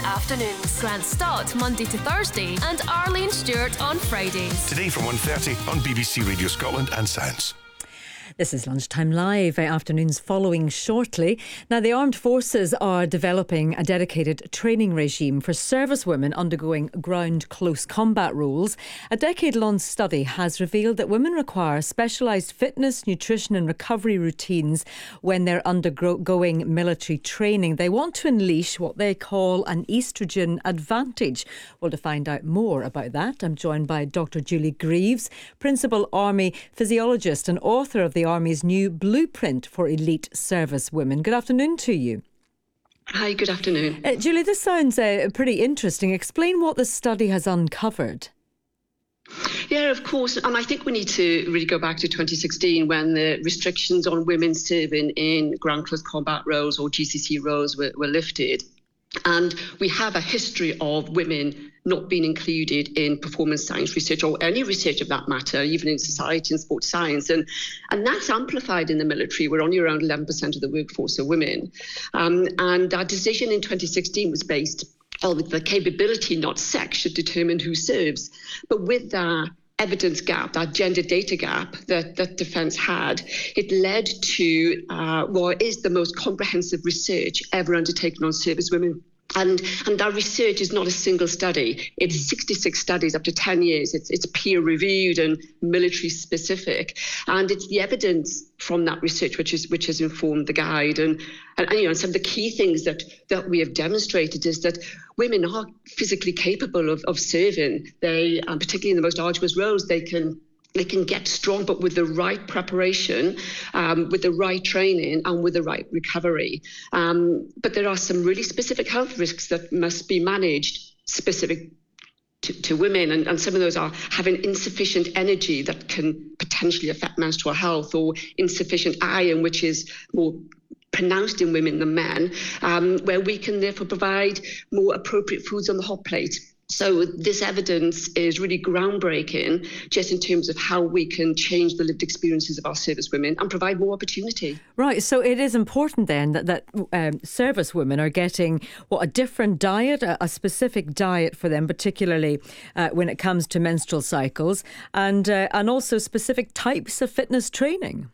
afternoons. Grant Stott Monday to Thursday and Arlene Stewart on Fridays. Today from 1:30 on BBC Radio Scotland and Sounds. This is Lunchtime Live, afternoons following shortly. Now, the Armed Forces are developing a dedicated training regime for servicewomen undergoing ground close combat roles. A decade-long study has revealed that women require specialised fitness, nutrition and recovery routines when they're undergoing military training. They want to unleash what they call an oestrogen advantage. Well, to find out more about that, I'm joined by Dr. Julie Greaves, Principal Army Physiologist and author of the Army's new blueprint for elite service women. Good afternoon to you. Hi, good afternoon. Julie, this sounds pretty interesting. Explain what the study has uncovered. Yeah, of course. And I think we need to really go back to 2016 when the restrictions on women serving in ground close combat roles or GCC roles were lifted. And we have a history of women not being included in performance science research or any research of that matter, even in society and sports science. And that's amplified in the military, where only around 11% of the workforce are women. And our decision in 2016 was based on the capability, not sex, should determine who serves. But with that evidence gap, that gender data gap that Defence had, it led to what is the most comprehensive research ever undertaken on service women. And our research is not a single study. It's 66 studies up to 10 years. It's peer-reviewed and military-specific. And it's the evidence from that research which has informed the guide. And some of the key things that we have demonstrated is that women are physically capable of serving. They, particularly in the most arduous roles, they can get strong, but with the right preparation, with the right training and with the right recovery. But there are some really specific health risks that must be managed specific to women. And some of those are having insufficient energy that can potentially affect menstrual health, or insufficient iron, which is more pronounced in women than men, where we can therefore provide more appropriate foods on the hot plate. So this evidence is really groundbreaking just in terms of how we can change the lived experiences of our service women and provide more opportunity. Right, so it is important then that service women are getting a different diet, a specific diet for them, particularly when it comes to menstrual cycles, and also specific types of fitness training.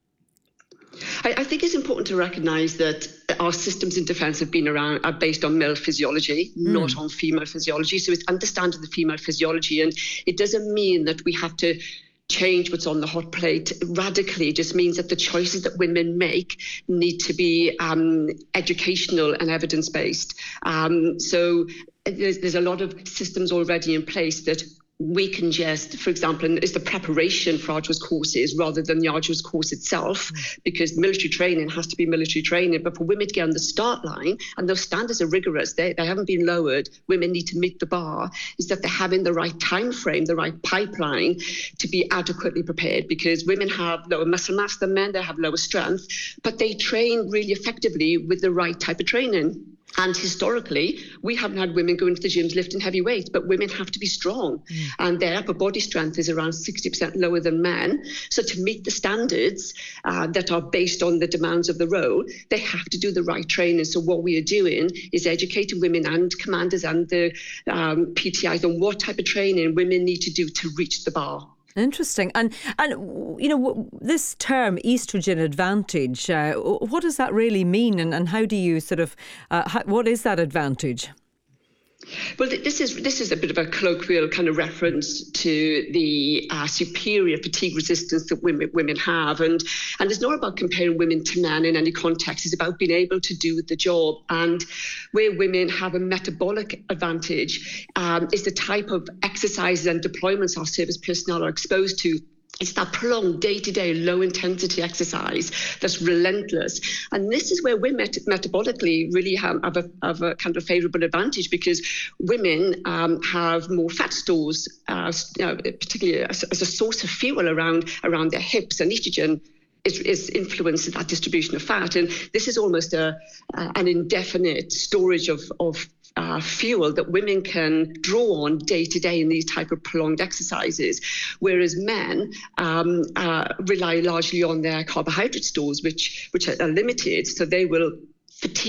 I think it's important to recognise that our systems in defence are based on male physiology, not on female physiology. So it's understanding the female physiology, and it doesn't mean that we have to change what's on the hot plate radically. It just means that the choices that women make need to be educational and evidence-based. So there's a lot of systems already in place that we can just, for example, it's the preparation for arduous courses rather than the arduous course itself, because military training has to be military training. But for women to get on the start line, and those standards are rigorous, they haven't been lowered, women need to meet the bar, is that they're having the right time frame, the right pipeline to be adequately prepared, because women have lower muscle mass than men, they have lower strength, but they train really effectively with the right type of training. And historically, we haven't had women go into the gyms lifting heavy weights, but women have to be strong. And their upper body strength is around 60% lower than men. So to meet the standards that are based on the demands of the role, they have to do the right training. So what we are doing is educating women and commanders and the PTIs on what type of training women need to do to reach the bar. Interesting. And this term estrogen advantage, what does that really mean, and how do you what is that advantage? Well, this is a bit of a colloquial kind of reference to the superior fatigue resistance that women have, and it's not about comparing women to men in any context. It's about being able to do the job. And where women have a metabolic advantage is the type of exercises and deployments our service personnel are exposed to. It's that prolonged day-to-day low-intensity exercise that's relentless. And this is where women metabolically really have a kind of favourable advantage, because women have more fat stores, particularly as a source of fuel around their hips, and estrogen is influencing that distribution of fat. And this is almost an indefinite storage of fuel that women can draw on day to day in these type of prolonged exercises, whereas men rely largely on their carbohydrate stores, which are limited, so they will fatigue